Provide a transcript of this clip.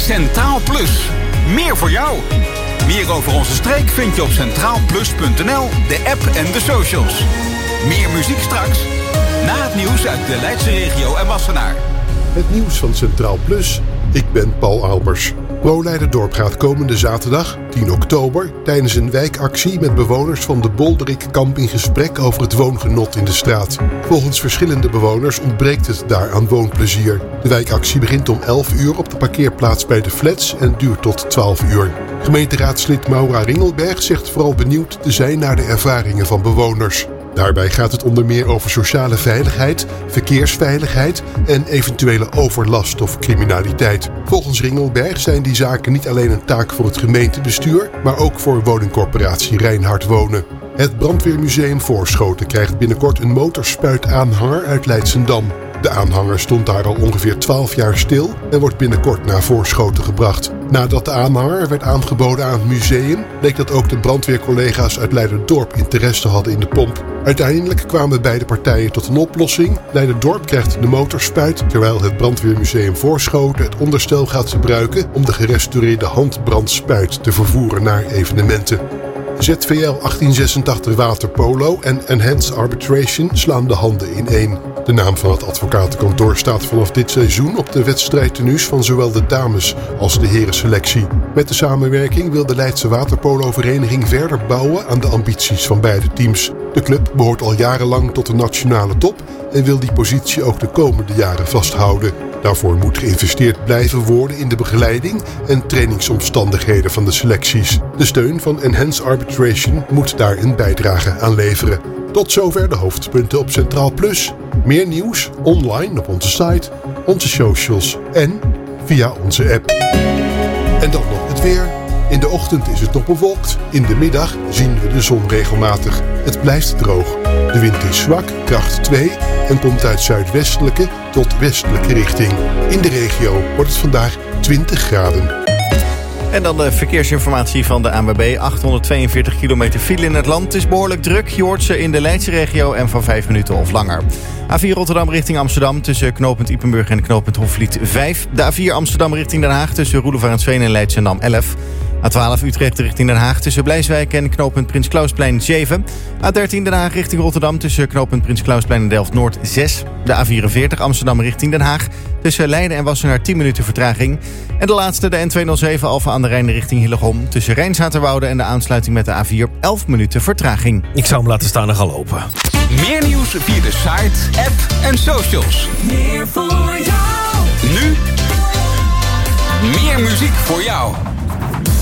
Centraal Plus. Meer voor jou. Meer over onze streek vind je op centraalplus.nl, de app en de socials. Meer muziek straks. Na het nieuws uit de Leidse regio en Wassenaar. Het nieuws van Centraal Plus. Ik ben Paul Albers. ProLeiderdorp gaat komende zaterdag, 10 oktober... tijdens een wijkactie met bewoners van de Bolderik-kamp in gesprek over het woongenot in de straat. Volgens verschillende bewoners ontbreekt het daar aan woonplezier. De wijkactie begint om 11 uur op de parkeerplaats bij de flats en duurt tot 12 uur. Gemeenteraadslid Maura Ringelberg zegt vooral benieuwd te zijn naar de ervaringen van bewoners. Daarbij gaat het onder meer over sociale veiligheid, verkeersveiligheid en eventuele overlast of criminaliteit. Volgens Ringelberg zijn die zaken niet alleen een taak voor het gemeentebestuur, maar ook voor woningcorporatie Rijnhard Wonen. Het Brandweermuseum Voorschoten krijgt binnenkort een motorspuitaanhanger uit Leidschendam. De aanhanger stond daar al ongeveer 12 jaar stil en wordt binnenkort naar Voorschoten gebracht. Nadat de aanhanger werd aangeboden aan het museum, bleek dat ook de brandweercollega's uit Leiderdorp interesse hadden in de pomp. Uiteindelijk kwamen beide partijen tot een oplossing. Leiderdorp krijgt de motorspuit, terwijl het Brandweermuseum Voorschoten het onderstel gaat gebruiken om de gerestaureerde handbrandspuit te vervoeren naar evenementen. ZVL 1886 Waterpolo en Enhanced Arbitration slaan de handen ineen. De naam van het advocatenkantoor staat vanaf dit seizoen op de wedstrijdtenues van zowel de dames als de herenselectie. Met de samenwerking wil de Leidse Waterpolo-vereniging verder bouwen aan de ambities van beide teams. De club behoort al jarenlang tot de nationale top en wil die positie ook de komende jaren vasthouden. Daarvoor moet geïnvesteerd blijven worden in de begeleiding en trainingsomstandigheden van de selecties. De steun van Enhanced Arbitration moet daar een bijdrage aan leveren. Tot zover de hoofdpunten op Centraal Plus. Meer nieuws online op onze site, onze socials en via onze app. En dan nog het weer. In de ochtend is het nog bewolkt. In de middag zien we de zon regelmatig. Het blijft droog. De wind is zwak, kracht 2 en komt uit zuidwestelijke tot westelijke richting. In de regio wordt het vandaag 20 graden. En dan de verkeersinformatie van de ANWB. 842 kilometer file in het land. Het is behoorlijk druk. Je hoort ze in de Leidse regio en van 5 minuten of langer. A4 Rotterdam richting Amsterdam tussen knooppunt Ypenburg en knooppunt Hofvliet 5. De A4 Amsterdam richting Den Haag tussen Roelevarensveen en Leidschendam 11. A12 Utrecht richting Den Haag tussen Blijswijk en knooppunt Prins Klausplein 7. A13 Den Haag richting Rotterdam tussen knooppunt Prins Klausplein en Delft-Noord 6. De A44 Amsterdam richting Den Haag tussen Leiden en Wassenaar 10 minuten vertraging. En de laatste, de N207 Alphen aan de Rijn richting Hillegom tussen Rijnzaterwoude en de aansluiting met de A4 11 minuten vertraging. Ik zou hem laten staan en gaan lopen. Meer nieuws via de site, app en socials. Meer voor jou. Nu meer muziek voor jou.